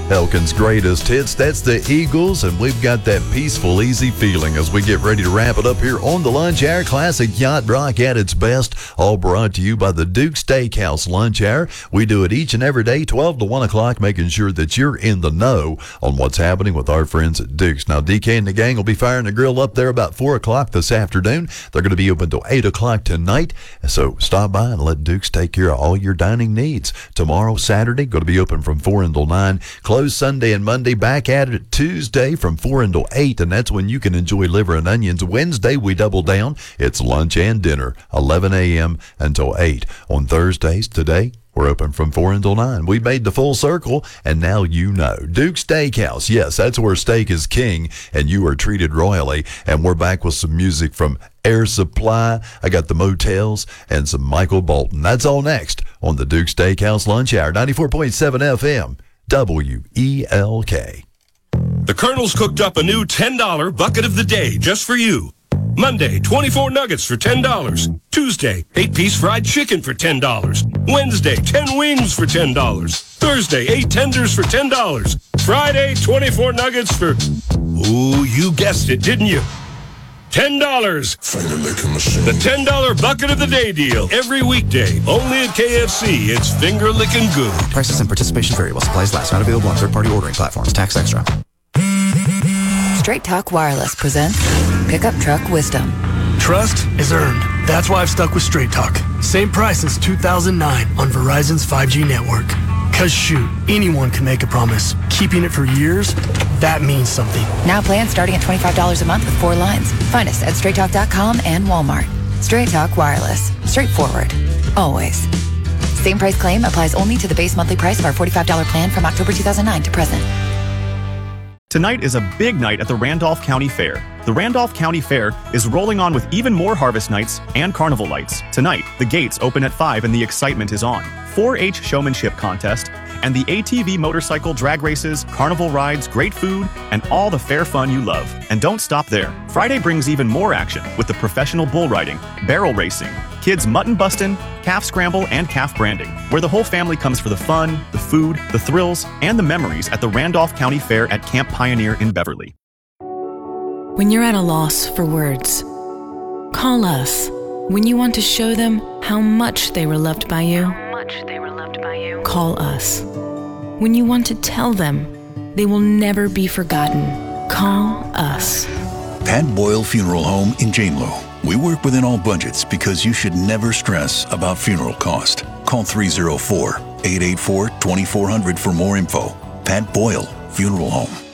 Elkin's greatest hits, that's the Eagles, and we've got that peaceful, easy feeling as we get ready to wrap it up here on the Lunch Hour. Classic yacht rock at its best, all brought to you by the Duke Steakhouse Lunch Hour. We do it each and every day, 12 to 1 o'clock, making sure that you're in the know on what's happening with our friends at Duke's. Now, DK and the gang will be firing the grill up there about 4 o'clock this afternoon. They're going to be open till 8 o'clock tonight, so stop by and let Duke's take care of all your dining needs. Tomorrow, Saturday, going to be open from 4 until 9. Closed Sunday and Monday, back at it Tuesday from 4 until 8, and that's when you can enjoy liver and onions. Wednesday, we double down. It's lunch and dinner, 11 a.m. until 8. On Thursdays, today, we're open from 4 until 9. We made the full circle, and now you know. Duke Steakhouse, yes, that's where steak is king, and you are treated royally. And we're back with some music from Air Supply. I got the Motels and some Michael Bolton. That's all next on the Duke Steakhouse Lunch Hour, 94.7 FM, WELK. The Colonel's cooked up a new $10 bucket of the day just for you. Monday, 24 nuggets for $10. Tuesday, 8-piece fried chicken for $10. Wednesday, 10 wings for $10. Thursday, 8 tenders for $10. Friday, 24 nuggets for, ooh, you guessed it, didn't you? $10. The $10 bucket of the day deal. Every weekday, only at KFC. It's finger licking good. Prices and participation vary while supplies last. Not available on third-party ordering platforms. Tax extra. Straight Talk Wireless presents Pickup Truck Wisdom. Trust is earned. That's why I've stuck with Straight Talk. Same price since 2009 on Verizon's 5G network. Cause shoot, anyone can make a promise. Keeping it for years, that means something. Now plans starting at $25 a month with 4 lines. Find us at straighttalk.com and Walmart. Straight Talk Wireless. Straightforward. Always. Same price claim applies only to the base monthly price of our $45 plan from October 2009 to present. Tonight is a big night at the Randolph County Fair. The Randolph County Fair is rolling on with even more harvest nights and carnival lights. Tonight, the gates open at 5 and the excitement is on. 4-H showmanship contest, and the ATV motorcycle drag races, carnival rides, great food, and all the fair fun you love. And don't stop there. Friday brings even more action with the professional bull riding, barrel racing, kids mutton bustin', calf scramble, and calf branding, where the whole family comes for the fun, the food, the thrills, and the memories at the Randolph County Fair at Camp Pioneer in Beverly. When you're at a loss for words, call us. When you want to show them how much they were loved by you, call us. When you want to tell them they will never be forgotten, call us. Pat Boyle Funeral Home in Janelow. We work within all budgets because you should never stress about funeral cost. Call 304-884-2400 for more info. Pat Boyle Funeral Home.